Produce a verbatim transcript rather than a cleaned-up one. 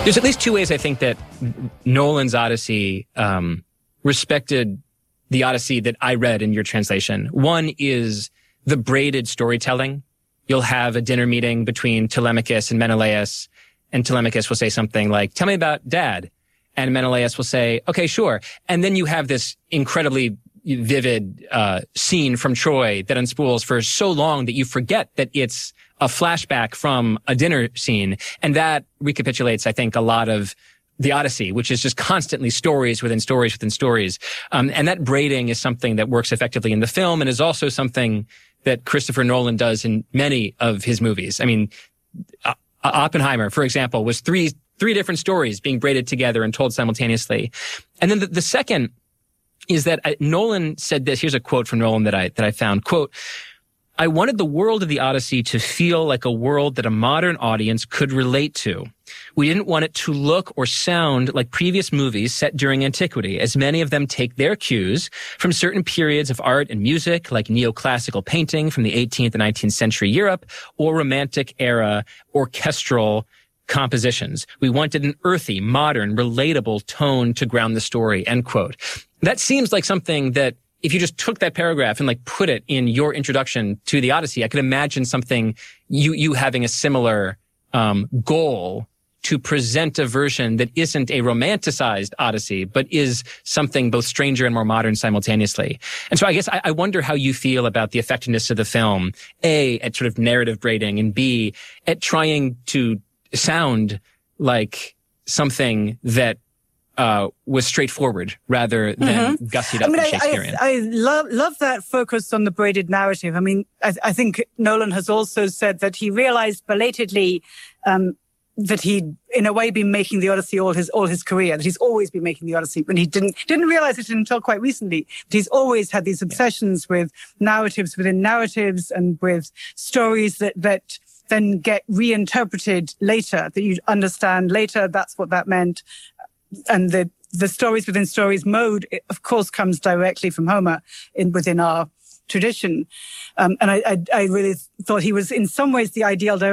There's at least two ways I think that Nolan's Odyssey um, respected the Odyssey that I read in your translation. One is the braided storytelling. You'll have a dinner meeting between Telemachus and Menelaus, and Telemachus will say something like, "Tell me about Dad." And Menelaus will say, "Okay, sure." And then you have this incredibly vivid uh scene from Troy that unspools for so long that you forget that it's a flashback from a dinner scene. And that recapitulates, I think, a lot of the Odyssey, which is just constantly stories within stories within stories. Um, and that braiding is something that works effectively in the film and is also something that Christopher Nolan does in many of his movies. I mean, uh, Oppenheimer, for example, was three three different stories being braided together and told simultaneously. And then the, the second is that uh, Nolan said this. Here's a quote from Nolan that I that I found. Quote, "I wanted the world of the Odyssey to feel like a world that a modern audience could relate to. We didn't want it to look or sound like previous movies set during antiquity, as many of them take their cues from certain periods of art and music, like neoclassical painting from the eighteenth and nineteenth century Europe, or romantic era orchestral compositions. We wanted an earthy, modern, relatable tone to ground the story," end quote. That seems like something that if you just took that paragraph and like put it in your introduction to the Odyssey, I could imagine something, you, you having a similar, um, goal to present a version that isn't a romanticized Odyssey, but is something both stranger and more modern simultaneously. And so I guess I, I wonder how you feel about the effectiveness of the film, A, at sort of narrative braiding, and B, at trying to sound like something that uh was straightforward rather than mm-hmm. gussied up I mean, and Shakespearean. I, I, I love love that focus on the braided narrative. I mean, I, I think Nolan has also said that he realized belatedly um that he'd in a way been making the Odyssey all his all his career, that he's always been making the Odyssey, and he didn't didn't realize it until quite recently. That he's always had these obsessions yeah. with narratives within narratives and with stories that that then get reinterpreted later, that you understand later that's what that meant. And the the stories within stories mode, it, of course, comes directly from Homer in within our tradition. Um, and I, I I really thought he was in some ways the ideal director.